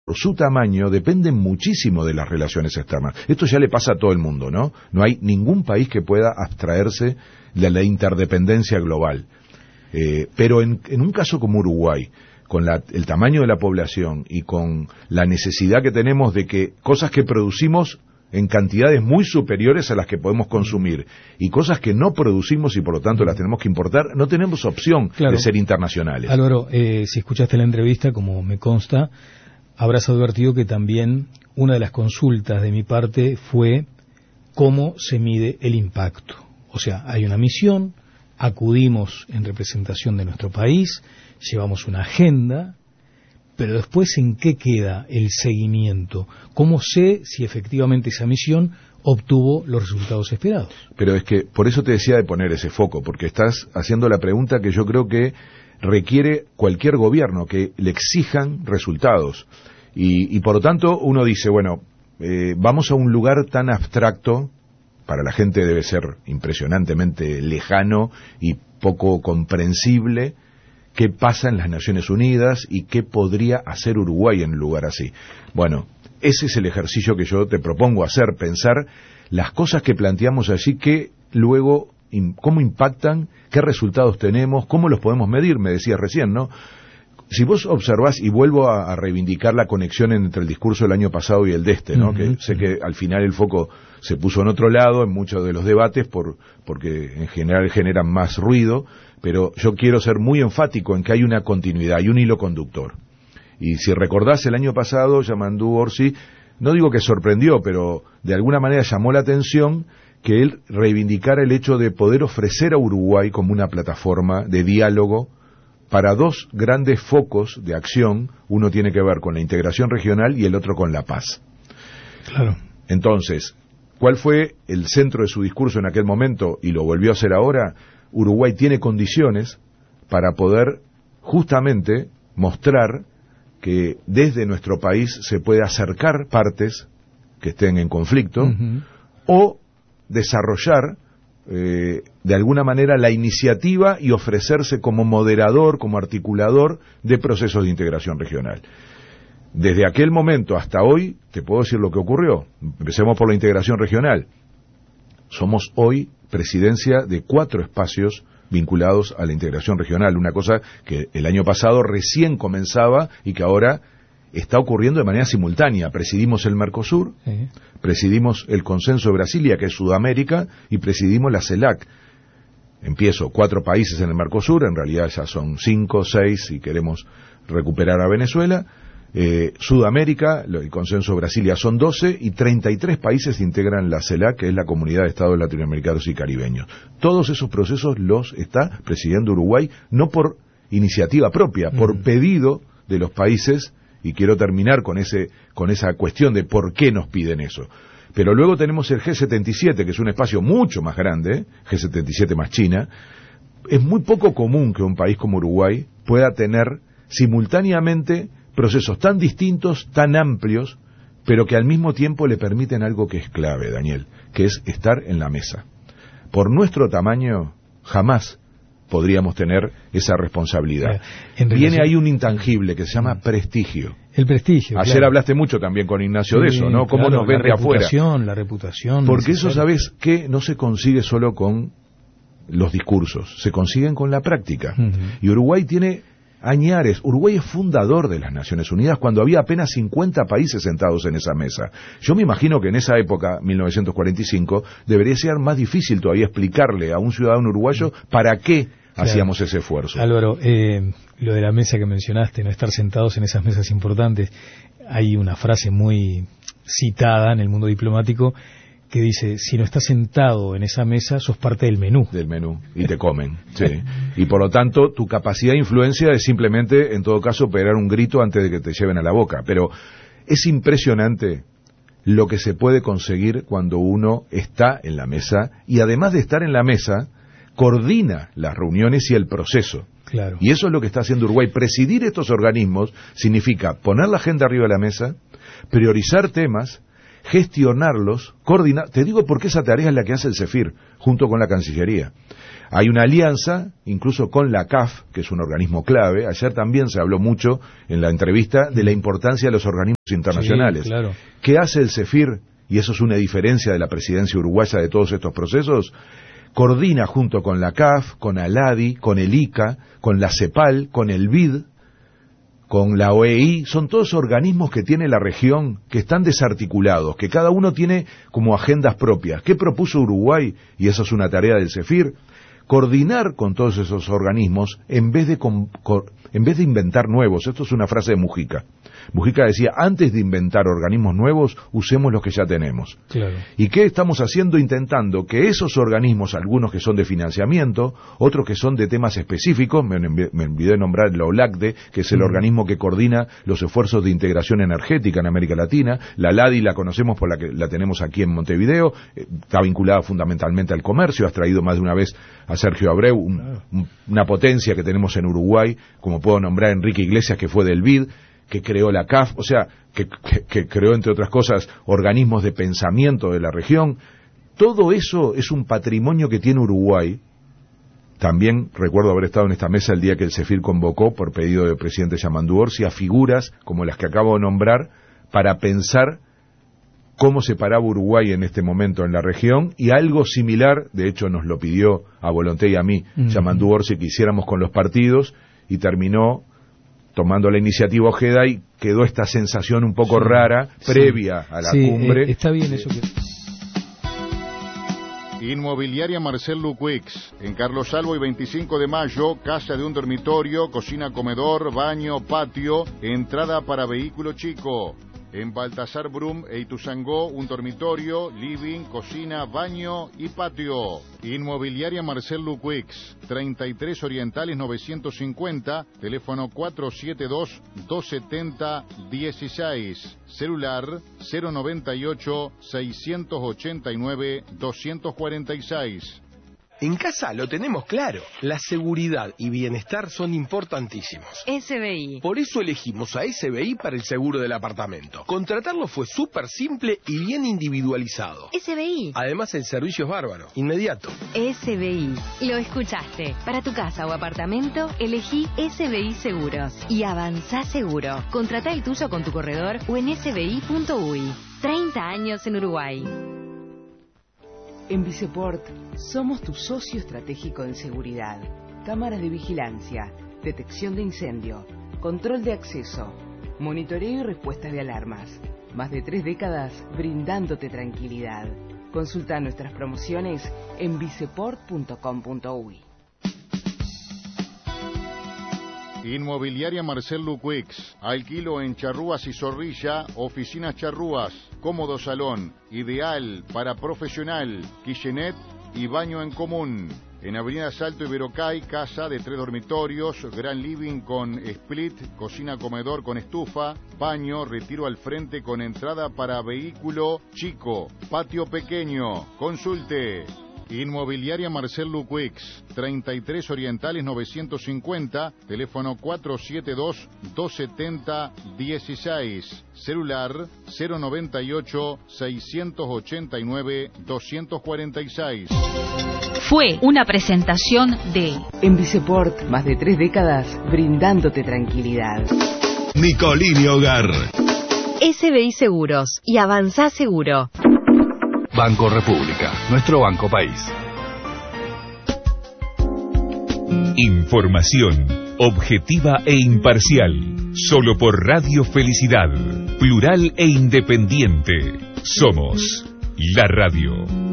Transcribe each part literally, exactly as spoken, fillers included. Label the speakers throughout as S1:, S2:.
S1: por su tamaño, dependen muchísimo de las relaciones externas. Esto ya le pasa a todo el mundo, ¿no? No hay ningún país que pueda abstraerse de la interdependencia global. Eh, pero en, en un caso como Uruguay, con la, el tamaño de la población y con la necesidad que tenemos de que cosas que producimos en cantidades muy superiores a las que podemos consumir y cosas que no producimos y por lo tanto las tenemos que importar, no tenemos opción claro. de ser internacionales.
S2: Álvaro, eh, si escuchaste la entrevista, como me consta, habrás advertido que también una de las consultas de mi parte fue cómo se mide el impacto. O sea, hay una misión, acudimos en representación de nuestro país, llevamos una agenda, pero después, ¿en qué queda el seguimiento? ¿Cómo sé si efectivamente esa misión obtuvo los resultados esperados?
S1: Pero es que, por eso te decía de poner ese foco, porque estás haciendo la pregunta que yo creo que requiere cualquier gobierno, que le exijan resultados. Y, y por lo tanto, uno dice, bueno, eh, vamos a un lugar tan abstracto, para la gente debe ser impresionantemente lejano y poco comprensible, qué pasa en las Naciones Unidas y qué podría hacer Uruguay en un lugar así. Bueno, ese es el ejercicio que yo te propongo hacer, pensar las cosas que planteamos allí, que luego, cómo impactan, qué resultados tenemos, cómo los podemos medir, me decías recién, ¿no? Si vos observás, y vuelvo a, a reivindicar la conexión entre el discurso del año pasado y el de este, ¿no? Uh-huh. Que sé que al final el foco se puso en otro lado en muchos de los debates por, porque en general generan más ruido, pero yo quiero ser muy enfático en que hay una continuidad, hay un hilo conductor. Y si recordás el año pasado, Yamandú Orsi, no digo que sorprendió, pero de alguna manera llamó la atención que él reivindicara el hecho de poder ofrecer a Uruguay como una plataforma de diálogo para dos grandes focos de acción. Uno tiene que ver con la integración regional y el otro con la paz.
S2: Claro.
S1: Entonces, ¿cuál fue el centro de su discurso en aquel momento y lo volvió a hacer ahora? Uruguay tiene condiciones para poder justamente mostrar que desde nuestro país se puede acercar partes que estén en conflicto uh-huh. o desarrollar eh, de alguna manera la iniciativa y ofrecerse como moderador, como articulador de procesos de integración regional. Desde aquel momento hasta hoy, te puedo decir lo que ocurrió. Empecemos por la integración regional. Somos hoy presidencia de cuatro espacios vinculados a la integración regional, una cosa que el año pasado recién comenzaba y que ahora está ocurriendo de manera simultánea. Presidimos el Mercosur, sí. presidimos el Consenso de Brasilia, que es Sudamérica, y presidimos la CELAC. Empiezo, cuatro países en el Mercosur, en realidad ya son cinco, seis, si queremos recuperar a Venezuela. Eh, Sudamérica, el Consenso de Brasilia son doce y treinta y tres países integran la CELAC, que es la Comunidad de Estados Latinoamericanos y Caribeños. Todos esos procesos los está presidiendo Uruguay, no por iniciativa propia, por mm. pedido de los países, y quiero terminar con ese con esa cuestión de por qué nos piden eso. Pero luego tenemos el G setenta y siete, que es un espacio mucho más grande, G setenta y siete más China. Es muy poco común que un país como Uruguay pueda tener simultáneamente procesos tan distintos, tan amplios, pero que al mismo tiempo le permiten algo que es clave, Daniel, que es estar en la mesa. Por nuestro tamaño, jamás podríamos tener esa responsabilidad. Claro, Viene ahí un intangible que se llama prestigio.
S2: El prestigio.
S1: Ayer
S2: claro.
S1: hablaste mucho también con Ignacio sí, de eso, ¿no? Cómo
S2: claro,
S1: nos ven de afuera.
S2: La reputación, la reputación.
S1: Porque eso, ¿sabes qué? No se consigue solo con los discursos, se consiguen con la práctica. Uh-huh. Y Uruguay tiene añares. Uruguay es fundador de las Naciones Unidas cuando había apenas cincuenta países sentados en esa mesa. Yo me imagino que en esa época, mil novecientos cuarenta y cinco, debería ser más difícil todavía explicarle a un ciudadano uruguayo para qué claro. hacíamos ese esfuerzo.
S2: Álvaro, eh, lo de la mesa que mencionaste, no estar sentados en esas mesas importantes, hay una frase muy citada en el mundo diplomático que dice, si no estás sentado en esa mesa, sos parte del menú.
S1: Del menú, y te comen, sí. Y por lo tanto, tu capacidad de influencia es simplemente, en todo caso, pegar un grito antes de que te lleven a la boca. Pero es impresionante lo que se puede conseguir cuando uno está en la mesa, y además de estar en la mesa, coordina las reuniones y el proceso.
S2: Claro.
S1: Y eso es lo que está haciendo Uruguay. Presidir estos organismos significa poner la agenda arriba de la mesa, priorizar temas, gestionarlos, coordinar. Te digo porque esa tarea es la que hace el CEFIR, junto con la Cancillería. Hay una alianza, incluso con la C A F, que es un organismo clave. Ayer también se habló mucho en la entrevista de la importancia de los organismos internacionales.
S2: Sí, claro.
S1: ¿Qué hace el CEFIR? Y eso es una diferencia de la presidencia uruguaya de todos estos procesos. Coordina junto con la C A F, con ALADI, con el I C A, con la CEPAL, con el B I D, con la O E I. Son todos organismos que tiene la región, que están desarticulados, que cada uno tiene como agendas propias. ¿Qué propuso Uruguay? Y eso es una tarea del CEFIR. Coordinar con todos esos organismos en vez de con, con, en vez de inventar nuevos. Esto es una frase de Mujica. Mujica decía, antes de inventar organismos nuevos, usemos los que ya tenemos.
S2: Claro.
S1: ¿Y qué estamos haciendo? Intentando que esos organismos, algunos que son de financiamiento, otros que son de temas específicos, me, me olvidé de nombrar la OLACDE, que es el mm. organismo que coordina los esfuerzos de integración energética en América Latina. La LADI la conocemos por la que la tenemos aquí en Montevideo, eh, está vinculada fundamentalmente al comercio. Has traído más de una vez a Sergio Abreu, un, un, una potencia que tenemos en Uruguay, como puedo nombrar a Enrique Iglesias, que fue del B I D, que creó la C A F, o sea, que, que, que creó, entre otras cosas, organismos de pensamiento de la región. Todo eso es un patrimonio que tiene Uruguay. También recuerdo haber estado en esta mesa el día que el CEFIR convocó, por pedido del presidente Yamandu Orsi, a figuras como las que acabo de nombrar, para pensar cómo se paraba Uruguay en este momento en la región, y algo similar, de hecho nos lo pidió a Volonté y a mí, uh-huh. Yamandu Orsi, que hiciéramos con los partidos, y terminó tomando la iniciativa Ojeda, y quedó esta sensación un poco sí, rara, sí, previa a la
S2: sí,
S1: cumbre.
S2: Eh, está bien eso que...
S3: Inmobiliaria Marcel Luquix, en Carlos Salvo y veinticinco de mayo, casa de un dormitorio, cocina, comedor, baño, patio, entrada para vehículo chico. En Baltasar Brum e Ituzangó, un dormitorio, living, cocina, baño y patio. Inmobiliaria Marcel Luquix, treinta y tres Orientales novecientos cincuenta, teléfono cuatro siete dos, dos siete cero, uno seis, celular cero noventa y ocho, seiscientos ochenta y nueve, doscientos cuarenta y seis.
S4: En casa lo tenemos claro. La seguridad y bienestar son importantísimos.
S5: S B I.
S4: Por eso elegimos a S B I para el seguro del apartamento. Contratarlo fue súper simple y bien individualizado.
S5: S B I.
S4: Además, el servicio es bárbaro, inmediato.
S5: S B I. Lo escuchaste. Para tu casa o apartamento, elegí S B I Seguros. Y avanzá seguro. Contratá el tuyo con tu corredor o en s b i punto u y. treinta años en Uruguay.
S6: En Viceport somos tu socio estratégico en seguridad. Cámaras de vigilancia, detección de incendio, control de acceso, monitoreo y respuesta de alarmas. Más de tres décadas brindándote tranquilidad. Consulta nuestras promociones en viceport punto com punto u y.
S3: Inmobiliaria Marcel Luquix, alquilo en Charrúas y Zorrilla, oficinas Charrúas, cómodo salón, ideal para profesional, kitchenette y baño en común. En Avenida Salto y Verocay, casa de tres dormitorios, gran living con split, cocina comedor con estufa, baño, retiro al frente con entrada para vehículo chico, patio pequeño. Consulte. Inmobiliaria Marcel Luquix, treinta y tres Orientales novecientos cincuenta, teléfono cuatro siete dos, dos siete cero, uno seis, celular cero noventa y ocho, seiscientos ochenta y nueve, doscientos cuarenta y seis.
S5: Fue una presentación de...
S6: En Viceport, más de tres décadas brindándote tranquilidad.
S7: Nicolini Hogar.
S5: S B I Seguros y Avanzá Seguro.
S7: Banco República, nuestro banco país. Información objetiva e imparcial, solo por Radio Felicidad, plural e independiente. Somos la radio.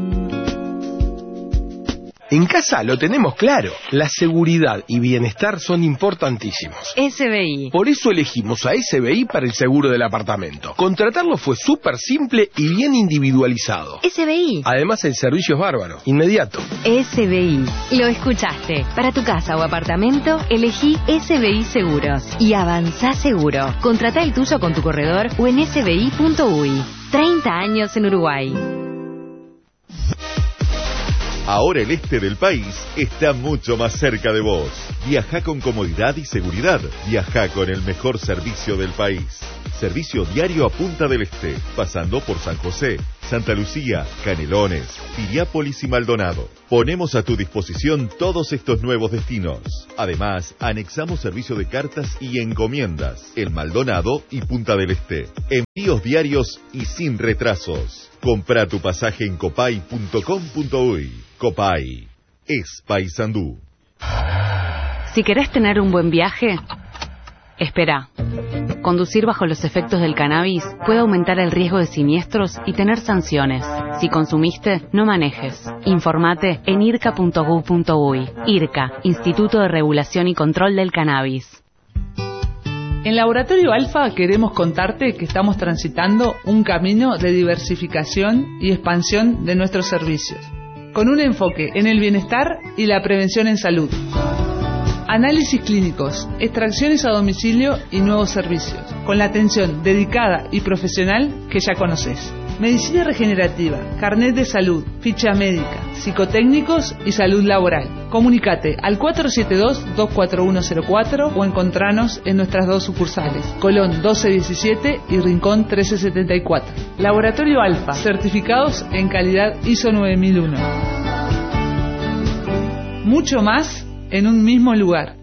S4: En casa lo tenemos claro. La seguridad y bienestar son importantísimos.
S5: S B I.
S4: Por eso elegimos a S B I para el seguro del apartamento. Contratarlo fue súper simple y bien individualizado.
S5: S B I.
S4: Además, el servicio es bárbaro, inmediato.
S5: S B I. Lo escuchaste. Para tu casa o apartamento, elegí S B I Seguros. Y avanzá seguro. Contratá el tuyo con tu corredor o en s b i punto u y. treinta años en Uruguay.
S8: Ahora el este del país está mucho más cerca de vos. Viaja con comodidad y seguridad. Viaja con el mejor servicio del país. Servicio diario a Punta del Este, pasando por San José, Santa Lucía, Canelones, Piriápolis y Maldonado. Ponemos a tu disposición todos estos nuevos destinos. Además, anexamos servicio de cartas y encomiendas en Maldonado y Punta del Este. Envíos diarios y sin retrasos. Compra tu pasaje en copay punto com punto uy. Copay es Paysandú.
S5: Si querés tener un buen viaje, espera. Conducir bajo los efectos del cannabis puede aumentar el riesgo de siniestros y tener sanciones. Si consumiste, no manejes. Informate en irca punto gov punto uy. IRCA, Instituto de Regulación y Control del Cannabis.
S9: En Laboratorio Alfa queremos contarte que estamos transitando un camino de diversificación y expansión de nuestros servicios, con un enfoque en el bienestar y la prevención en salud. Análisis clínicos, extracciones a domicilio y nuevos servicios, con la atención dedicada y profesional que ya conoces. Medicina regenerativa, carnet de salud, ficha médica, psicotécnicos y salud laboral. Comunicate al cuatro siete dos, dos cuatro uno cero cuatro o encontranos en nuestras dos sucursales, Colón doce diecisiete y Rincón trece setenta y cuatro. Laboratorio Alfa, certificados en calidad I S O nueve mil uno. Mucho más en un mismo lugar.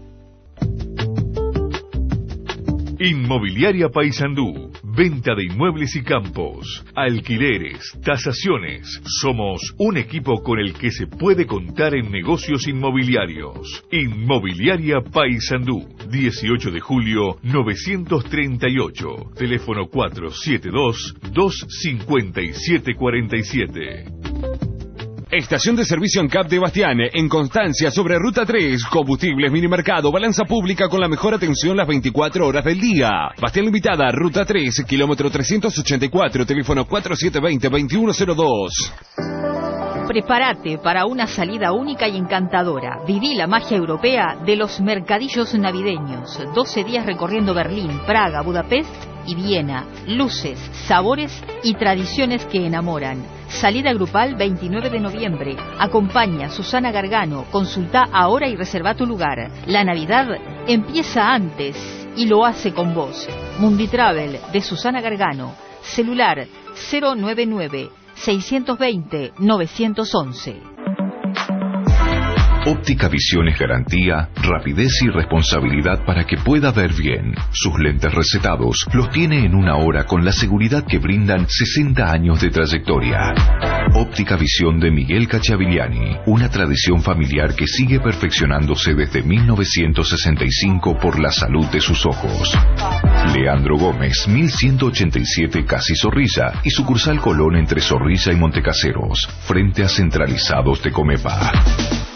S7: Inmobiliaria Paysandú. Venta de inmuebles y campos, alquileres, tasaciones. Somos un equipo con el que se puede contar en negocios inmobiliarios. Inmobiliaria Paysandú. dieciocho de julio novecientos treinta y ocho. Teléfono cuatro siete dos, dos cinco siete cuatro siete.
S10: Estación de servicio en Cap de Bastián, en Constancia, sobre Ruta tres, combustibles, minimercado, balanza pública con la mejor atención las veinticuatro horas del día. Bastián Limitada, Ruta tres, kilómetro trescientos ochenta y cuatro, teléfono cuatro siete dos cero, dos uno cero dos.
S11: Prepárate para una salida única y encantadora. Viví la magia europea de los mercadillos navideños. doce días recorriendo Berlín, Praga, Budapest y Viena. Luces, sabores y tradiciones que enamoran. Salida grupal veintinueve de noviembre. Acompaña Susana Gargano. Consulta ahora y reserva tu lugar. La Navidad empieza antes y lo hace con vos. Munditravel de Susana Gargano. Celular cero nueve nueve, seiscientos veinte, novecientos once.
S12: Óptica Visión es garantía, rapidez y responsabilidad para que pueda ver bien. Sus lentes recetados los tiene en una hora con la seguridad que brindan sesenta años de trayectoria. Óptica Visión de Miguel Cacciavigliani, una tradición familiar que sigue perfeccionándose desde mil novecientos sesenta y cinco por la salud de sus ojos. Leandro Gómez, mil ciento ochenta y siete Casi Zorrilla y sucursal Colón entre Zorrilla y Montecaseros, frente a Centralizados de Comepa.